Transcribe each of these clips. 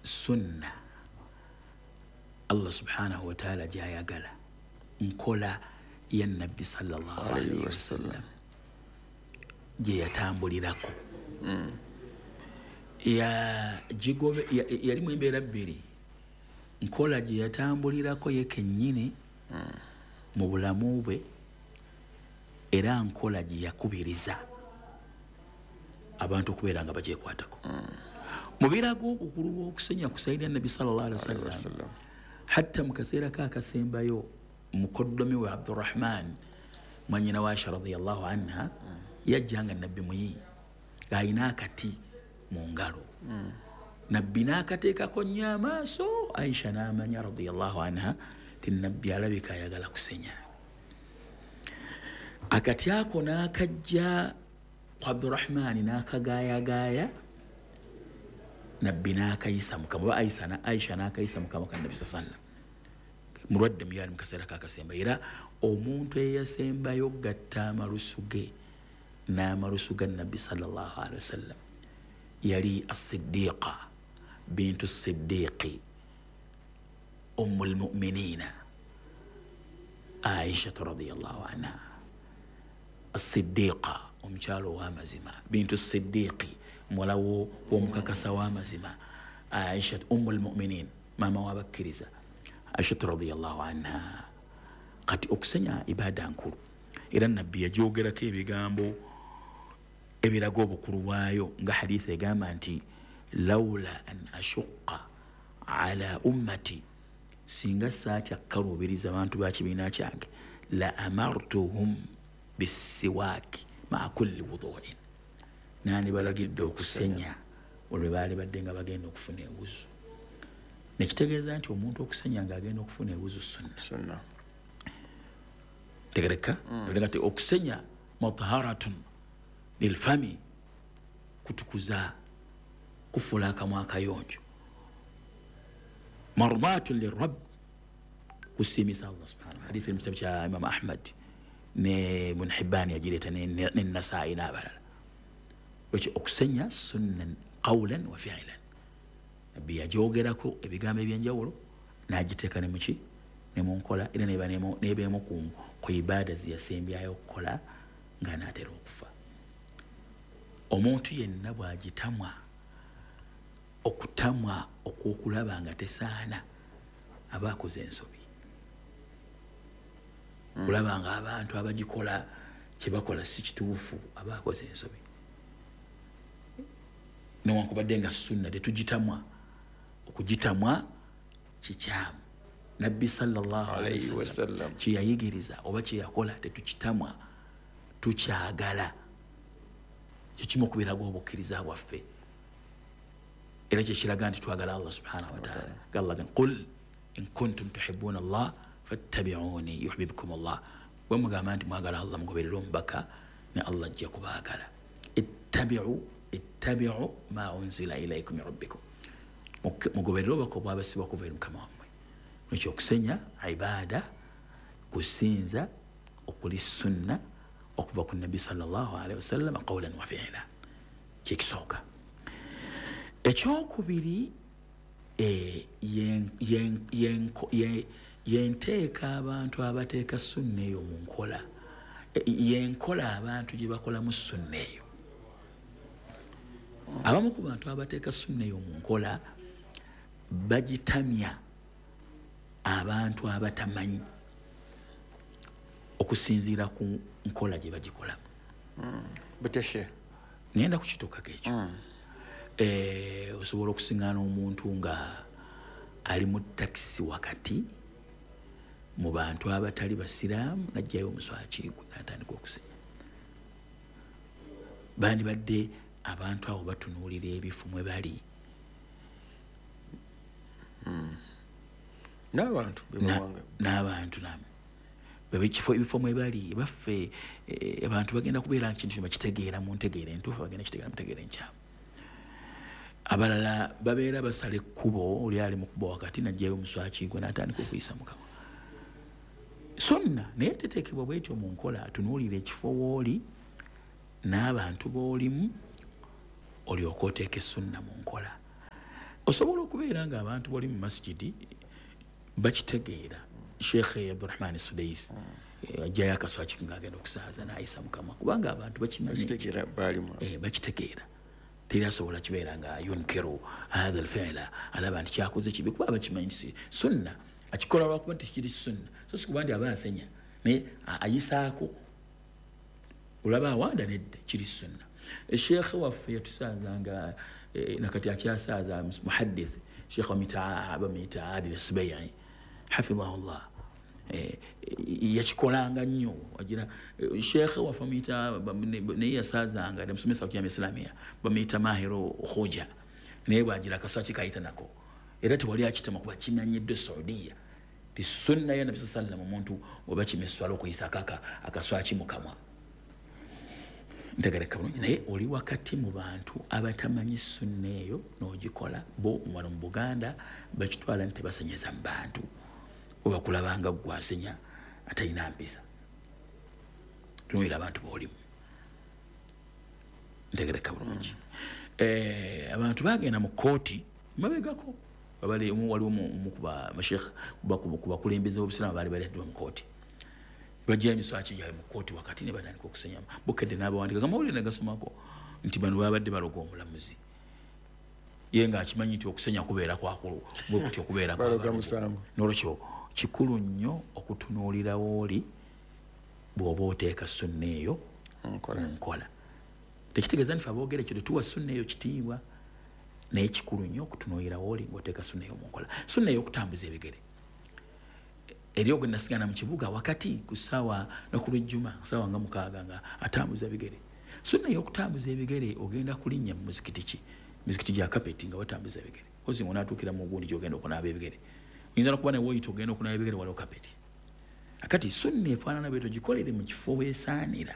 sunna Allah subhanahu wa ta'ala gyayagala nkola ya nabbi sallallahu alayhi wasallam gye yatambulirako yalimu embeera bbiri nkola gye yatambulirako ye kennyini mu bulamu bwe era nkola gye yakubiriza abantu okubeera nga bagyekwatako mu birago obukulu bw'okusenya kusayirira nabbi sallallahu alayhi wasallam hatta mu kaseera kaakasembayo mukoddomi we Abdurrahman mwanyina wa Aisha radiyallahu anha yajjanga nabbi muyi ng'ayina akati mu ngalo nabbi n'akateekako nnyo amaaso Aisha n'amanya radiyallahu anha ti nabbi alabika ayagala kusenya akati ako n'akajja ku Abdurrahman n'akagaayagaaya nabbi n'akayisa mukama oba Aisha n'akayisa mukama ka nabbi sallam mulwadde muyali mu kaseera kaakasemba era omuntu eyasembayo gatta amalusu ge n'amalusu ga nabbi sallallahu alaihi wasallam yali as-siddiqa bintu as-siddiqi ummul mu'minina Aisha radiyallahu anha as-siddiqa omukyalo w'amazima bintu as-siddiqi muwala w'omukakasa w'amazima Aisha ummul mu'minin maama w'abakkiriza Aisha radiyallahu anha kati okusenya ibada nkulu era nabbi yagyogerako ebigambo ebiraga obukulu bwayo nga hadisi egamba nti laula an ashuqa ala ummati singa saatya kalubiriza abantu ba kibiina kyange la amartuhum bisiwaaki maa kulli wuduin nani balagidde okusenya olwe baali badde nga bagenda okufuna ewuzu nekitegeeza nti omuntu okusenya ng'agenda okufuna ewuzu sunna tegereka nti okusenya mutaharatun lilfami kutukuza kufuula akamwa akayonjo mardatun lirab kusiimisa Allah subhanahu hadithi mu kitabu kya Imam Ahmad ne Ibn Hibban yagireeta ne Nasaa'i n'abalala lwaki okusenya sunnan qawlan wa fi'lan nabbi yagyogerako ebigambo ebyenjawulo n'agiteeka ne muki ne mu nkola era n'ebeemu ku ibaada ziyasembyayo okukola ng'anaatera okufa omuntu yenna bw'agitamwa okutamwa okw'okulaba nga tesaana aba akoze ensobi kulaba nga abantu abagikola kyebakola si kituufu aba akoze ensobi newankubadde nga sunna tetugitamwa okugitamwa kikyamu nabbi sallallahu alayhi wasallam kyeyayigiriza oba kyeyakola tetukitamwa tukyagala kikimu okubiraga obukkiriza bwaffe era kyekiraga nti twagala Allah subhanahu wa ta'ala gallagan qul in kuntum tuhibbuna Allah fattabi'uni yuhibbukum Allah bwe mugamba nti mwagala Allah mugoberere omubaka ne Allah ajja kubaagala ittabi'u ma unzila ilaykum min rabbikum mugoberere obubaka obwabasibwa kuva eri mukama wammwe nekyo okusenya ibada kusinza okuli sunna okuva ku nabbi sallallahu alaihi wasallam qawlan wa fi'lan kyekisooka ekyokubiri yenteeka abantu abateeka sunna eyo mu nkola yenkola abantu gye bakolamu sunna eyo abamu ku bantu abateeka sunna eyo mu nkola bagitamya abantu abatamanyi okusinziira ku nkola gye bagikolamu buteshe ngenda kukituukako ekyo osobola okusiŋŋaana omuntu nga ali mu takisi wakati mu bantu abatali basiraamu najjayo omuswaki gwe n'atandika okusenya bandibadde abantu abo batunuulira ebifo mwe bali n'abantu ebifo mwe bali baffe abantu bagenda kubeera nkintu bakitegeera mu ntegeera entuufu bagenda kitegeera mu ntegeera enkyamu abalala babeera basala ekkubo oli ali mu kuba wakati najjayo omuswaki gwe n'atandika okuyisa mukama sunna naye teteekebwa bwetyo mu nkola tunuulira ekifo wooli n'abantu boolimu olyoka oteeka essunna mu nkola osobola okubeera nga abantu bali mu masjidi bakitegeera Sheikh Abdurrahman Sudais ajjayo akaswaki ng'agenda okusaaza n'ayisa mukama kubanga abantu bakitegeera teri asobola kibeera nga yunkiru hadha alfi'la alaba nti kyakoze kibi kuba bakimanyi si sunna akikola lwakuba nti kiri sunna so si kuba nti aba asenya naye ayisaako olaba awanda nedda kiri sunna Sheikh waffe yatusazanga nakati akyasaza muhaddith Sheikh bamuyita Adil Subayyi hafidhahullah yakikolanga nnyo wagira Sheikh waffe bamuyita naye yasazanga musomesa wa Islamia bamuyita Mahiro Khoja naye bwagira akaswaki kayita nako era tewali akitama kuba kimanyiddwe Saudiya ti sunna ya Nabi sallallahu alaihi wasallam omuntu oba kimeswala okuyisa akaswaki mukamwa ntegereka bulungi naye oli wakati mu bantu abatamanyi sunna eyo n'ogikola bo wano mu Buganda bakitwala nti basenyeza mu bantu oba kulabanga gwasenya atalina mpisa tunuira abantu bolimu ntegereka bulungi abantu bagenda mu kooti mabegako waliwo mukuba mashekh kubakulembeze obusiramu bali baleddwa mu kooti bajja emiswaki gyawe mu kooti wakati ne batandika okusenyama bukedde n'abawandika kamawulire nagasomako nti bano babadde baloga omulamuzi ye ng'akimanyi nti okusenya kubeera kwakulu bwe kuti okubeera n'olwekyo kikulu nnyo okutunuulirawo oli bw'oba oteeka sunna eyo nkola tekitegeeza nti aboogere ekyo tetuwa sunna eyo kitiibwa naye kikulu nnyo okutunuulirawo oli ng'oteeka sunna eyo mu nkola sunna eyo okutambuza ebigere eriyo gwe nasigana mu kibuga wakati ku ssaawa nokulwejjuma ssaawa nga 6 nga atambuza bigere sunna y'okutambuza ebigere ogenda kulinnya mu muzikiti ki mizikiti gya kapeti nga watambuza ebigere ozi ng'onaatuukira mu gundi gy'ogenda okunaaba ebigere oyinza n'okuba ne woyita ogenda okunaaba ebigere waliwo kapeti akati sunna efaanana bwe togikolere mu kifo weesaanira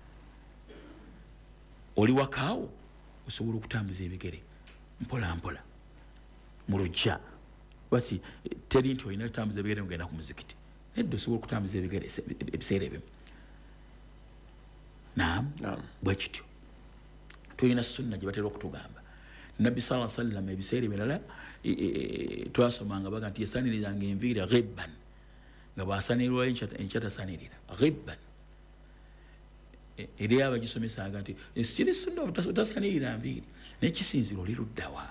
oli wakaawo osobola okutambuza ebigere mpola mpola mu lujja basi teri nti olina kutambuza ebigere ngenda ku muzikiti nedda osobola okutambuza ebigere ebiseera ebimu naam bwe kityo tulina sunna gye batera okutugamba Nabbi sallallahu alaihi wasallam ebiseera ebirala twasomanga baga nti yasaanirizanga enviiri ghibban nga bw'asaanirirwayo enkyatasaanirira ghibban eri abagisomesanga nti ekiri sunna otasaanirira nviiri naye kisinziro oli luddawa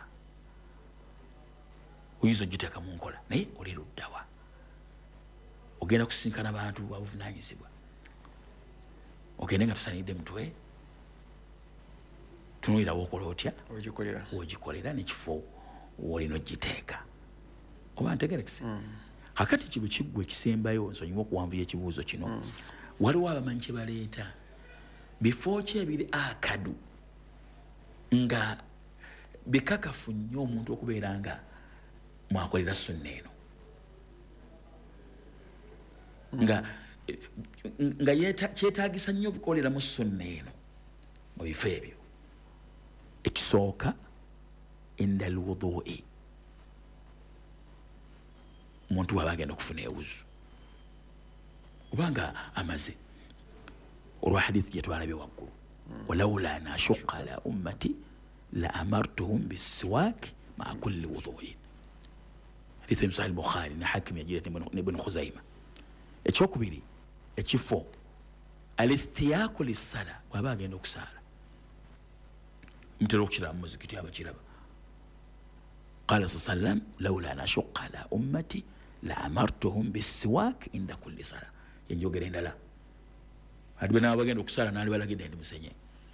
oyinza ogiteeka mu nkola naye oli luddawa ogenda kusinkana bantu babuvunaanyizibwa ogende nga tusaaniridde mutwe tunuulira wokola otya wogikolera nekifo wolina ogiteeka oba ntegerekese kakati kibu kiggwe ekisembayo nsonyiwa okuwanvuya ekibuuzo kino waliwo abamanyi kye baleeta bifo ki ebiri akadu nga bikakafu nnyo omuntu okubeera nga mwakolera sunna eno nga kyetaagisa nnyo okukoleramu sunna eno mu bifo ebyo ekisooka inda alwudui omuntu waba agenda okufuna ewuzu obanga amaze olwa hadithi gyetwalabye waggulu walawula an ashuqa ala ummati la amartuhum bisiwaak maa kulli wuduin hadithi mu Sahih Bukhari na Hakim yagirete ne Ibn Khuzaima ekyokubiri ekifo alistiyaku lissala waba agenda okusaala mutera okukiraba muzikiti abakiraba qala sallam lawla an ashuqa ala ummati la amartuhum bisiwaak inda kulli sala yenjogera endala ati bena bagenda okusala naali balagidde ndi musenye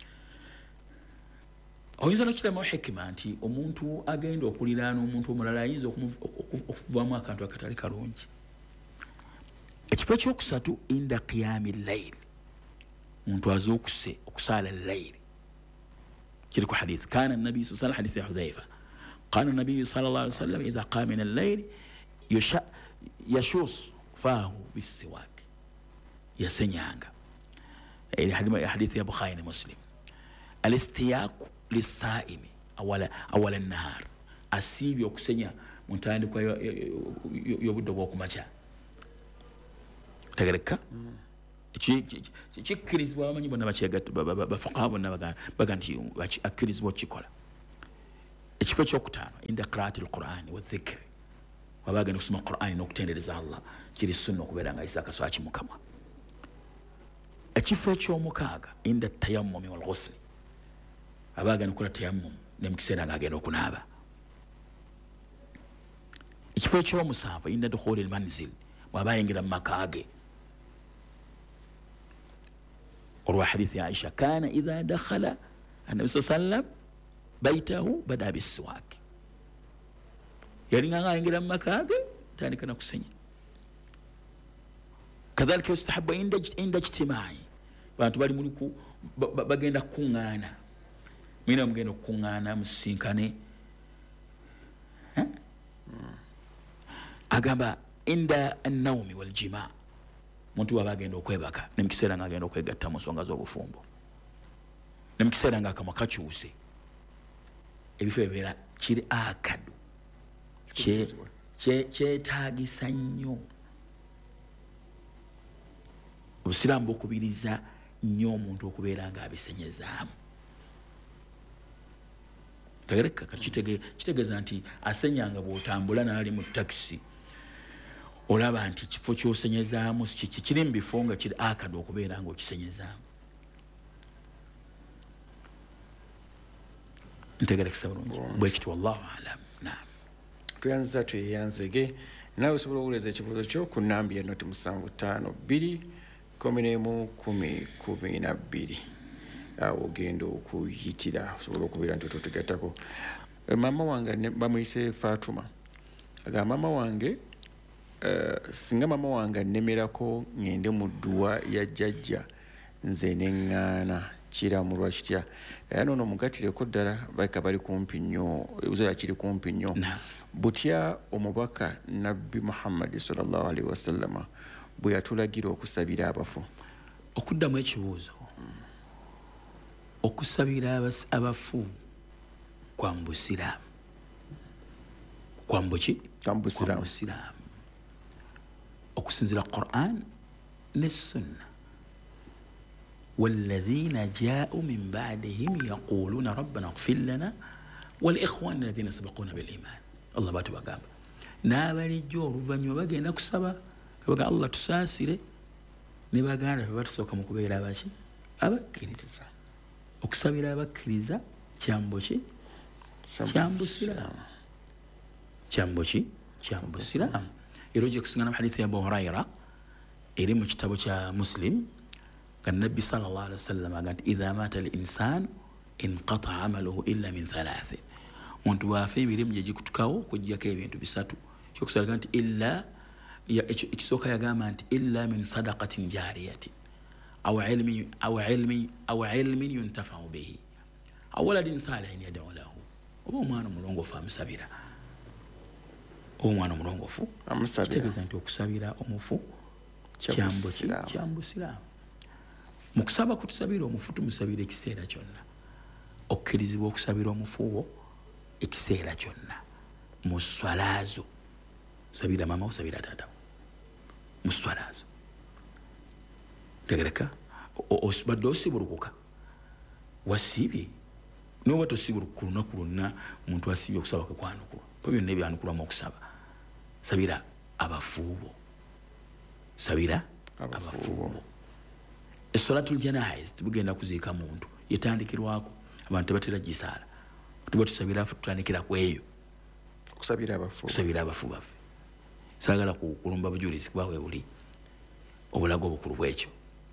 oyinza n'okiramu hikima nti omuntu agenda okuliraana omuntu omulala ayinza okuvaamu akantu akatali kalungi ekifo ekyokusatu inda qiyami layl omuntu azuukuse okusaala layl kiri ku hadith kana nabi sallallahu alaihi hadith ya Hudhaifa qala nabi sallallahu alaihi wasallam idha qama min al-layl yashus fahu bisiwak yasenyanga ili hadith ya Bukhari na Muslim al-istiyaq lis-sa'imi awala an-nahar asibyo okusenya muntandikwa y'obudde bw'okumakya tegereka kikkirizibwa abamanyi bonna bafuqaha bonna baga nti akkirizibwa okukikola ekifo ekyokutaano inda qiraati alqurani wadhikiri waba agenda okusoma qurani n'okutendereza allah kiri sunna okubeera nga ayisa akaswaki mukamwa. ekifo ekyomukaaga inda tayammumi walghusli aba agenda okukola tayammum ne mu kiseera nga agenda okunaaba. ekifo ekyomusanvu inda dukhuli almanzil bwaba ayingira mu maka ge olwa hadithi ya Aisha kana idha dakhala annabi sallam baitahu bada biswaki yalinga ayingira mu maka ge tandika na kusenya. kadhalika yustahabu inda ijtimai bantu bali muliku bagenda kuŋŋaana mwina mugenda okuŋŋaana musinkane agamba inda an-nawmi wal jima muntu waba agenda okwebaka ne mukiseera nga agenda okwegatta mu nsonga z'obufumbo ne mukiseera nga akamwa kakyuse ebifo bibeera kiri akadu kyetaagisa nnyo. obusiraamu bukubiriza nnyo omuntu okubeera nga abisenyezaamu. tegereka kitegeeza nti asenyanga bw'otambula n'ali mu takisi olaba nti kifo ky'osenyezaamu kiri mu bifo nga kiri akadu okubeera nga okisenyezaamu. ntegerekesa bulungi bwekiti wallahu alam. tuyanza tweyanzege naawe osobola okuwuleza ekibuuzo kyo ku nnamba ya noti 75211112 awo ogenda okuyitira osobola okubeera nti ototegatako. Mama wange bamuyise Fatuma aga mama wange singa mama wange annemerako ngende mu dduwa ya jjajja nze neŋŋaana kiramulwa kitya era noono mugatireko ddala baika bali kumpi nnyo ebizo kiri kumpi nnyo butya omubaka nabbi Muhammad sallallahu alaihi wasallama bwe yatulagira okusabira abafu. okuddamu ekibuuzo okusabira abafu kwambusiraamu kwambusiraamu okusinzira Qur'an ne sunna. والذين جاءوا من بعدهم يقولون ربنا اغفر لنا والإخوان الذين سبقونا بالإيمان. الله باتو bagamba n'abalijjo oluvannyuma bagenda kusaba kabaga Allah tusaasire ne baganda batusooka mu kubeera abaki abakkiriza. okusabira abakkiriza kyambo ki kyambusiraamu. era ojja kusingana mu hadithi ya Abu Huraira eri mu kitabo kya Muslim النبي صلى الله عليه وسلم قال إذا مات الإنسان انقطع عمله إلا من ثلاث. muntu wafe emirimu gye gikutukawo kujjako ebintu bisatu. kyokusala nti illa ekisooka yagamba nti illa min sadaqatin jariyatin aw ilmin yuntafau bihi aw waladin salihin yad'u lahu. oba omwana omulongoofu amusabira kitegeeza nti okusabira omufu kyambusiraamu. mu kusaba kutusabira omufu tumusabira ekiseera kyonna. okkirizibwa okusabira omufu wo ekiseera kyonna mu swalaazo. sabira mama osabira taata mu swalaazo. tegereka badde osibulukuka wasiibye noba tosibuluka ku lunaku lwonna omuntu asiibye okusaba kwe kwanukulwa po byonna ebyanukulwamu okusaba. sabira abafuubo Esolatul janaiz tubugenda kuziika muntu yetandikirwako abantu tebatera gisaala tuba tusabira afu tutandikira ku eyo kusabira abafu baffe. saagala kulumba bujulizi kubaawe buli obulago obukulu bwekyo.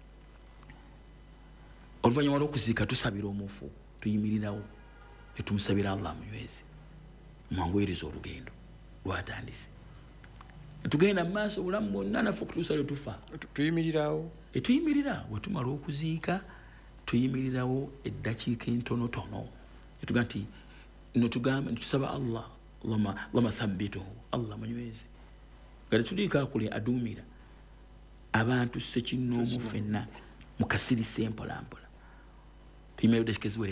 oluvannyuma lw'okuziika tusabira omufu tuyimirirawo ne tumusabira Allah munyweze mwanguiriza olugendo lwatandise. tugenda mu maaso obulamu bwonna naffe okutuusa lwe tufa tuyimirira bwe tumala okuziika tuyimirirawo eddakiika entonotono etuga nti tusaba Allah Allahumma thabbituhu Allah munyweze nga tetuliika kule aduumira abantu sekinnoomu ffenna mukasirisa empolampola tuyimirira eddakiika eziwera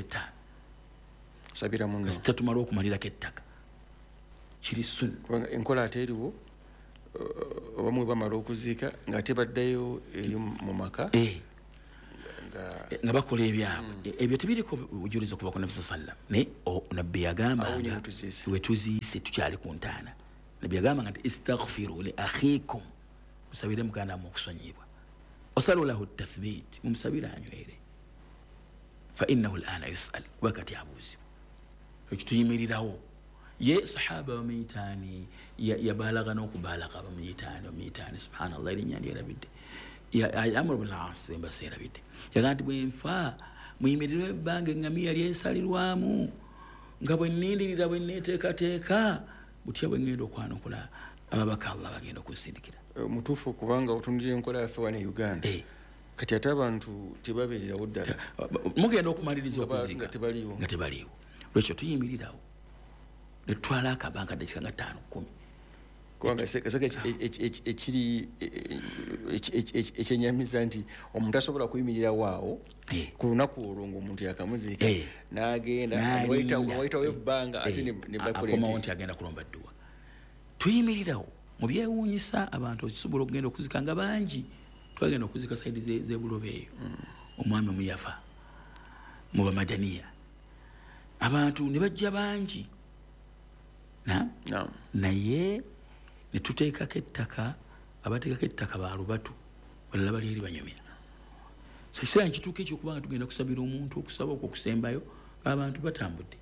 5 tumala okumalirako ettaka kiri sunna. enkola ate eriwo bamwe bamala okuziika ng'ate baddayo eyo mu maka nga bakola ebyabwe ebyo tebiriko bujulizi okuva ku nabbi sallam naye nabbi yagamba we tuziise tukyali ku ntaana nabbi yagamba nga nti istaghfiru li akhikum musabire muganda mu okusonyibwa wasalu lahu tathbit mumusabire anywere fa innahu al'ana yus'al kuba kati abuuzibwa ekituyimirirawo ye sahaba bamuyitaani yabalaga n'okubalaga bamuyitaani subhanallah erinnya lyerabidde Amr ibn al-As embasa erabidde yagaa nti bwenfa muyimirire ebbanga eŋŋamiya lyensalirwamu nga bwe nnindirira bwe nneeteekateeka butya bwe ŋŋenda okwanukula ababaka Allah bagenda okunsindikira mutuufu kubanga otunulira enkola yaffe wano e Uganda kati ate abantu tebabeererawo ddala mugenda okumaliriza okuziika nga tebaliiwo lwekyo tuyimirirawo ne tutwala akabanga dakika nga 5-10 kubanga ekiri ekyenyamiza nti omuntu asobola kuyimirira waawo ku lunaku olwo ng'omuntu yakamuziika n'agenda wayitawo ebbanga ate ne bakomawo nti agenda kulomba dduwa tuyimirirawo mu byewuunyisa abantu kisobola okugenda okuzika nga bangi twagenda okuzika saidi z'ebulobe eyo omwami omuyafa mu bamadaniya abantu ne bajja bangi naye ne tuteekako ettaka abateekako ettaka balubatu balala bali eri banyumya so ekiseera nkituuka ekyokubanga tugenda kusabira omuntu okusaba okwo okusembayo abantu batambudde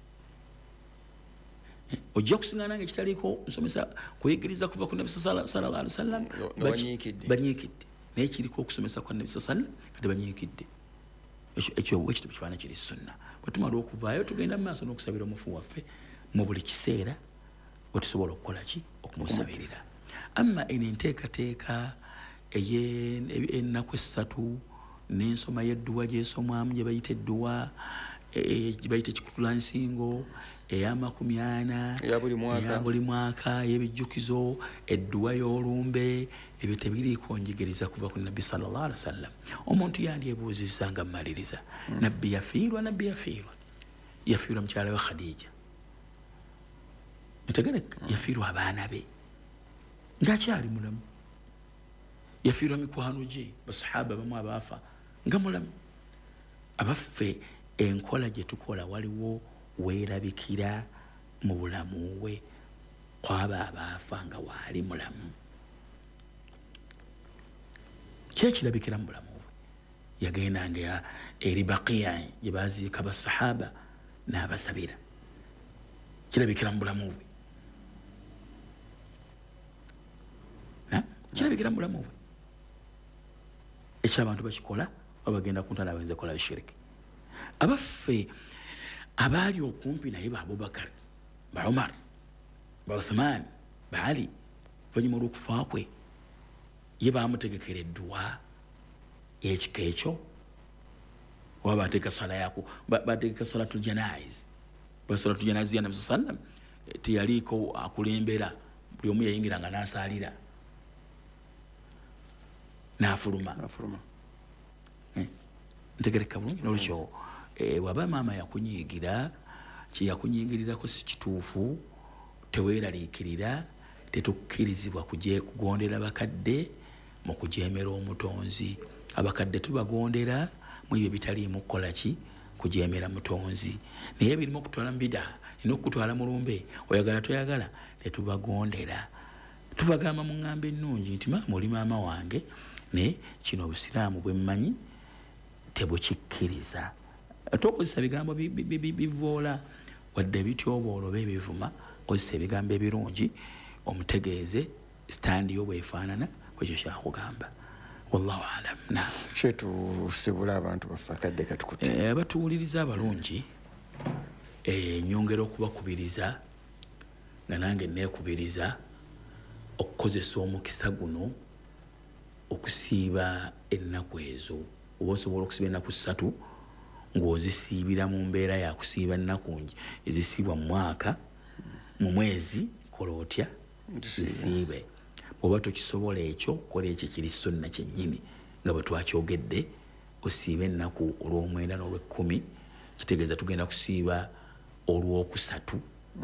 ojja kusiŋŋana nga ekitaliko nsomesa kuyigiriza kuva ku nabi sallallahu alaihi wasallam banyiikidde naye kiriko okusomesa kwa nabi sallallahu alaihi wasallam kati banyiikidde ekyo bwekito kifaana kiri sunna bwe tumala okuvaayo tugenda mu maaso n'okusabira omufu waffe mu buli kiseera bwe tusobola okukola ki okumusabirira amma eno enteekateeka ey'ennaku 3 n'ensoma y'edduwa gy'esomwamu gye bayita edduwa gye bayita ekikutulansingo eya40 eya buli mwaka y'ebijjukizo edduwa y'olumbe ebyo tebiriiko njigiriza kuva ku nabbi sallallahu alaihi wasallam omuntu yandyebuuzizza nga mmaliriza nabbi yafiirwa mukyala we Khadija ntegereka yafiirwa abaana be ng'akyali mulamu yafiirwa mikwano gye basahaba bamu abaafa nga mulamu abaffe enkola gye tukola waliwo weerabikira mu bulamu we kwaba abaafa nga waali mulamu kyekirabikira mu bulamu we yagendanga eri baqiya gye baaziika basahaba n'abasabira kirabikira mu bulamu bwe kirabikira mu bulamu bwe ekyabantu bakikola babagenda ku ntana abenze kola bishiriki abaffe abaali okumpi naye ba Abubakar ba Umar ba Uthman ba Ali oluvannyuma olw'okufa kwe ye baamutegekera edduwa y'ekika ekyo oba bateeka sala yako bateeka salatul janaiz basalatul janaiz ya Nabi sallam teyaliiko akulembera buli omu yayingiranga n'asaalira n'afuluma ntegereka bulungi n'olwekyo waba maama yakunyiigira kyeyakunyiigirirako si kituufu teweeraliikirira tetukkirizibwa kugondera bakadde mu kujeemera omutonzi abakadde tubagondera mu ebyo bitaliimu kukola ki kujeemera mutonzi naye birimu okutwala mu bida nina okutwala mu lumbe oyagala toyagala tetubagondera tubagamba mu ŋŋamba ennungi nti maama oli maama wange ne kino obusiraamu bwe mmanyi tebukikkiriza tokozesa bigambo bivoola wadde bityoboolo oba ebivuma kozesa ebigambo ebirungi omutegeeze sitandi yo bwefaanana kwekyo kyakugamba wallahu alam kyetusibula abantu baffe akadde katukutte batuwuliriza abalungi nyongera okubakubiriza nga nange neekubiriza okukozesa omukisa guno okusiiba ennaku ezo oba osobola okusiiba ennaku 3 ng'ozisiibira mu mbeera ya kusiiba ennaku ezisiibwa mu mwaka mu mwezi kola otya zisiibe bw'oba tokisobola ekyo kola ekyo kiri sunna kyennyini nga bwe twakyogedde osiiba ennaku olw'omwenda n'olw'ekkumi kitegeeza tugenda kusiiba olw'okusatu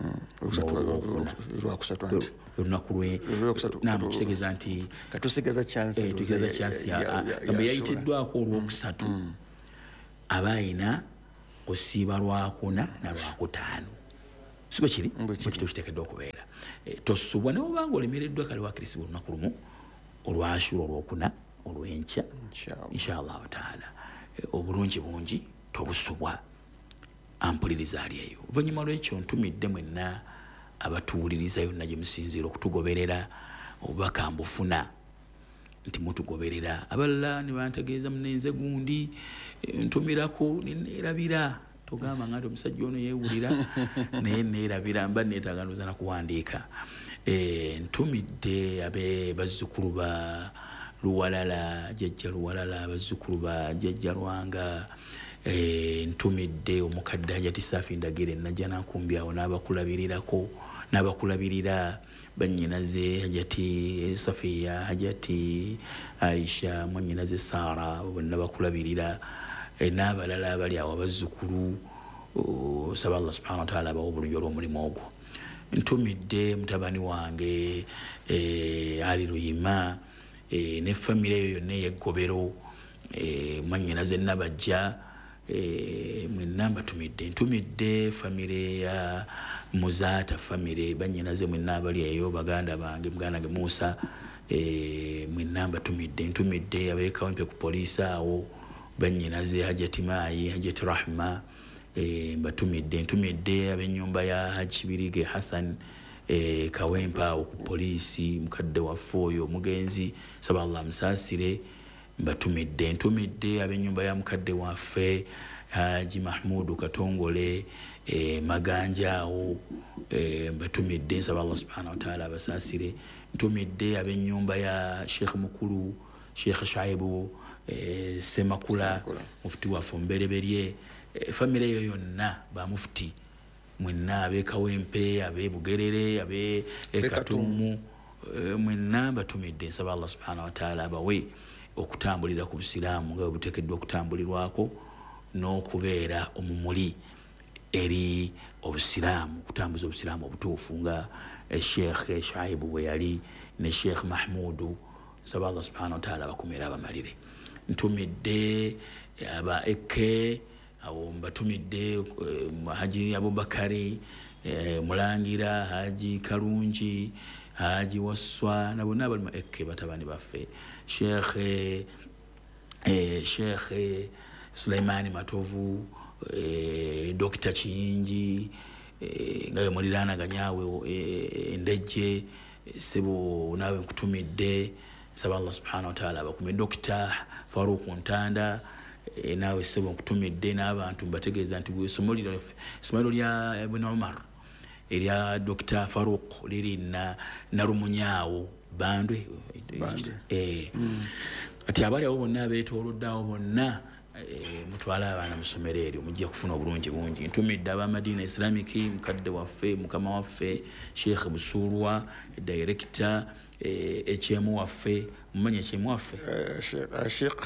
olunaku kitegeeza nti katusigaza chance yayitiddwako olw'okusatu abaayina kusiiba lwakuna na lwakutaano siba kiri bwekito kiteekeddwa okubeera tosubwa ne obanga olemereddwa kale wakirisibwa olunaku lumu olwashula olwokuna olw'enkya inshallah taala obulungi bungi tobusubwa ampuliriza ali eyo oluvannyuma lw'ekyo ntumidde mwenna abatuwuliriza yonna gye musinziira okutugoberera obubaka mbufuna nti mutugoberera abalala ne bantegeeza munenze gundi ntumirako neerabira togamba nga nti omusajja ono yeewulira naye neerabira mba neetaganuza na kuwandiika ntumidde abe bazzukulu ba Luwalala jjajja Luwalala bazzukulu ba jjajja Lwanga ntumidde omukadde Hajati Safi Ndagire najja nankumbi awo n'abakulabirira bannyinaze Hajati Safiya Hajati Aisha mwannyinaze Sara bonna bakulabirira n'abalala abali awo abazzukulu saba Allah subhanahu wa ta'ala abawa obulungi olw'omulimu ogwo ntumidde mutabani wange Ali Luyima ne famire eyo yonna ey'eggobero mwannyinaze Nabajja mwenna mbatumidde ntumidde famire ya Muzaata famire bannyinaze mwenna abali eyo baganda bange muganda ge Musa mwenna mbatumidde ntumidde abeekawempe ku poliisi awo bannyinaze Hajati Maayi Hajati Rahma mbatumidde ntumidde ab'ennyumba ya Haji Birige Hassan Kawempa awo ku poliisi mukadde waffe oyo omugenzi saba Allah musaasire mbatumidde ntumidde ab'ennyumba ya mukadde waffe Haji Mahmudu Katongole Maganja awo mbatumidde nsaba Allah subhanahu wa ta'ala abasaasire ntumidde ab'ennyumba ya Sheikh mukulu Sheikh Shaibu Semakula mufti waffe omubereberye famire eyo yonna ba mufti mwenna ab'ekawempe ab'ebugerere ab'ekatumu mwenna batumidde nsaba Allah subhanahu wa ta'ala abawe okutambulira ku busiraamu nga buteekeddwa okutambulirwako n'okubeera omumuli eri obusiraamu kutambuza obusiraamu obutuufu nga Sheikh Shaibu bwe yali ne Sheikh Mahmudu nsaba Allah subhanahu wa ta'ala abakumira abamalire ntumidde aba eke awo mbatumidde Haji Abubakari Mulangira Haji Kalungi Haji Waswa na bonna abali mu eke batabani baffe Sheikh Suleimani Matovu Dr. Kiyingi nga muliraana ganyaawe endejje sebo nawe nkutumidde nsaba Allah subhanahu wa ta'ala abakume Dr. Farouk Ntanda nawe sebo nkutumidde n'abantu mbategeeza nti bw'essomo lya Ibn Umar erya Dr. Farouk liri na Rumunyaawo Bandwe ati abali awo bonna abeetooloddeawo bonna mutwala abaana mu ssomero eryo mujja kufuna obulungi bungi ntumidde aba Madina Islamic mukadde waffe mukama waffe Sheikh Busurwa director HM waffe mumanya HM waffe Sheikh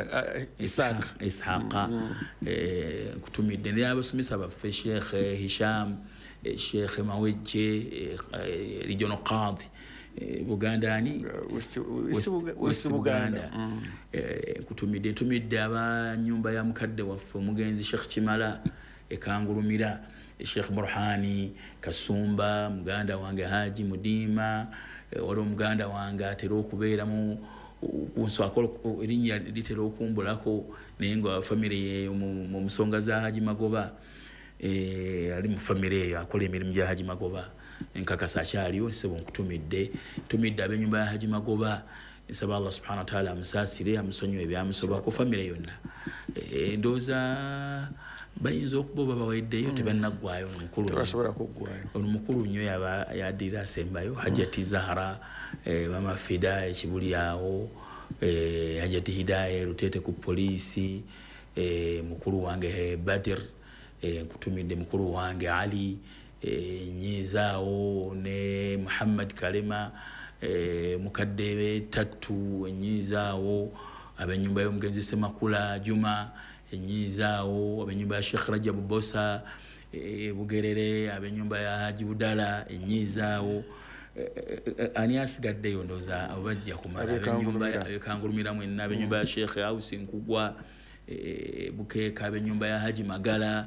Isaaqa kutumidde ne abasomesa baffe Sheikh Hisham Sheikh Mawejje regional qadi Buganda ani West Buganda kutumidde ntumidde aba nyumba ya mukadde waffe omugenzi Sheikh Kimala ekangulumira Sheikh Burhani Kasumba muganda wange Haji Mudima wali omuganda wange atera okubeera mu kunswako erinnya litera okumbulako naye nga famire ye mu musonga za Haji Magoba ali mu famire eyo akola emirimu gya Haji Magoba nkakasa akyaliyo sebo nkutumidde ab'ennyumba ya Haji Magoba nsaba Allah subhanahu wa ta'ala amusaasire amusonyiwe ebyamusobako famire yonna ndooza bayinza okuba baweddeyo tebannaggwayo ono mukulu nnyo yaddira asembayo Hajati Zahra Mama Fida ekibuli awo Hajati Hidaya Rutete ku poliisi mukulu wange Badir nkutumidde mukulu wange Ali Nyizaawo ne Muhammad Kalema mukadde Tatu Nyizaawo ab'ennyumba y'omugenzi Semakula Juma Nyizaawo ab'ennyumba ya Sheikh Rajab Bosa Bugerere ab'ennyumba ya Haji Budala Nyizaawo ani asigaddeyo ndooza abajja kumala ab'ennyumba ekangulumira mwenna ab'ennyumba ya Sheikh Ausi Nkugwa Bukeeka ab'ennyumba ya Haji Magala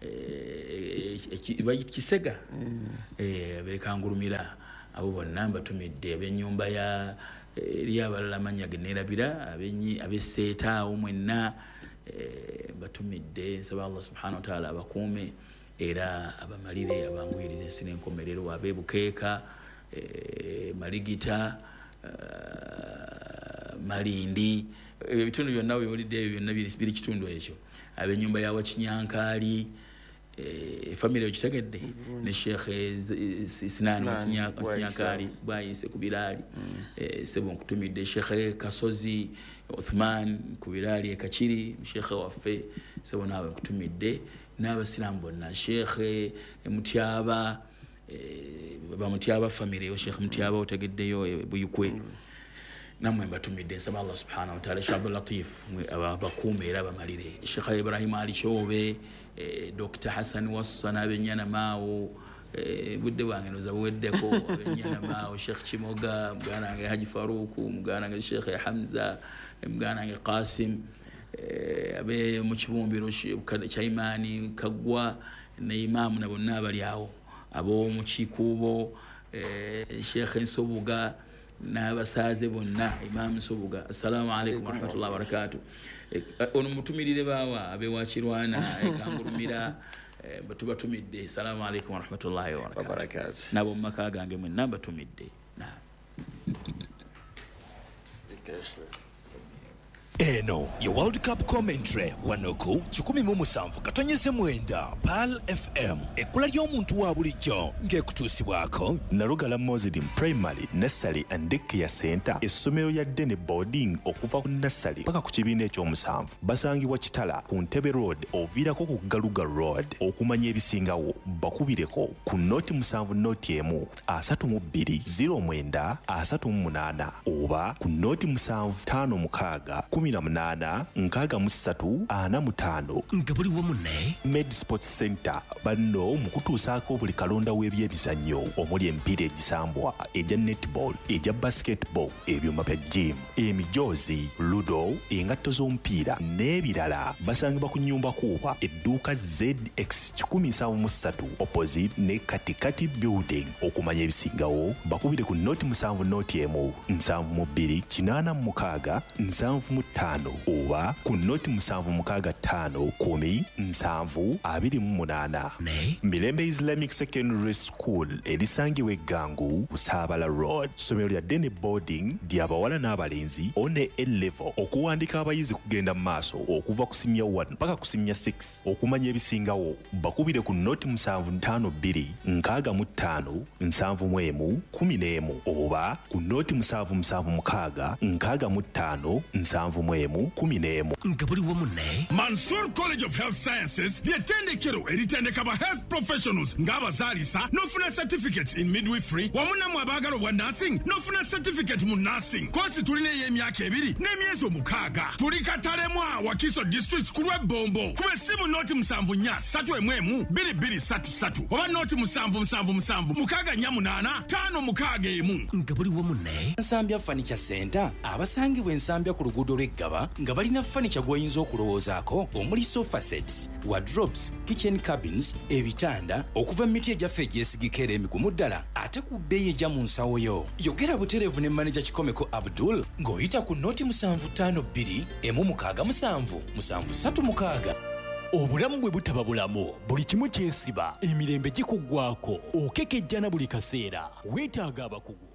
Kisega bekangulumira abo bonna mbatumidde ab'ennyumba ya eri abalala amannya geneerabira ab'esseetaawo mwenna batumidde. Nsaba Allah subhanahu wa ta'ala abakuume era abamalire abanguyiriza ensi n'enkomerero ab'e Bukeeka Maligita Malindi ebitundu byonna byolidde ebyo byonna biri kitundu ekyo. Ab'ennyumba ya Wakinyankali family okitegedde ne Sheikh Sinani Wakinyankali bayise ku Birali sebo nkutumidde Sheikh Kasozi Uthman ku Birali e Kachiri Sheikh waffe sebo nawe nkutumidde n'abasiramu bonna Sheikh Mutyaba Mutyaba family yo Sheikh Mutyaba otegeddeyo Buyukwe namwe batumidde. Nsaba Allah subhanahu wa ta'ala Sheikh Abdul Latif abakuume era abamalire Sheikh Ibrahim Ali Chobe Dr. Hassan Wassana abenyana maawo budde bwange noza buweddeko abenyana maawo Sheikh Kimoga mugana wange Haji Faruku mugana wange Sheikh Hamza mugana wange Qasim abe mu kibumbiro Chaimani Kagwa ne Imam na bonna bali awo abo mu kikuubo Sheikh Nsobuga n'abasaze bonna Imam Nsobuga. Assalamu alaikum warahmatullahi wabarakatuh. Ono mutumirire bawa abewakirwana ekangulumira batubatumidde. Assalamu alaikum warahmatullahi wabarakatuh. Nabo maka gange mwenna batumidde. Eno ye World Cup commentary wanoku 17/9 PAL FM ekula ly'omuntu wa bulijjo ng'ekutuusibwako Nalugala Muslim Primary Nursery and Daycare Center essomero lya Dene Boarding okuva ku nursery paka ku kibiina ekyomusanvu basangibwa Kitala ku Ntebe Road oviirako ku Galuga Road. Okumanya ebisingawo bakubireko ku noti 7 noti 1 32 09 38 oba ku noti 7 5 18 63 nga buli wamu ne Med Sports Center banno mukutuusaako buli kalonda w'ebyebizannyo omuli emipiira egisambwa eja netball eja basketball ebyuma bya gym emijoozi ludo engatto z'omupiira n'ebirala. Basangibwa ku nnyumba kuuba edduuka ZX 173 opposite ne Katikati building. Okumanya ebisingawo bakubire ku noti 7 noti 1 72 86 75 oba ku noti 765 10 728 ne Mirembe Islamic Secondary School erisangibwa Eggangu Busabala Road. Somero lya Dene Boarding ly'abawala n'abalenzi one A-level. Okuwandika abayizi kugenda mu maaso okuva ku senior 1 paka ku senior 6. Okumanya ebisingawo bakubire ku noti 752 65 71 11 oba ku noti 776 65 71 11 nga buli wamu ne Mansour College of Health Sciences ly'ettendekero eritendeka aba health professionals ng'abazaalisa n'ofuna certificate in midwifery wamu nammwe abaagala obwa nursing n'ofuna certificate mu nursing. Kosi tulina ey'emyaka 2 n'emyezi 6. Tuli Katalemwa Wakiso District ku Lwebombo ku essimu noti 7431 2233 oba noti 777 648 561 nga buli wamu ne Nsambya Furniture Center abasangibwa Ensambya ku luguudo lw'Eggaba nga balina furniture gw'oyinza okulowoozaako omuli sofa sets, wardrobes, kitchen cabins, ebitanda okuva mu miti egyaffe egyesigika era emigumu ddala ate ku bbeeyi ejja mu nsawo yo. Yogera butereevu ne manager Kikomeko Abdul ng'oyita ku noti 752 167 736. Obulamu bwe butaba bulamu buli kimu kyesiba emirembe gikuggwaako okekejjana buli kaseera weetaaga abakugu.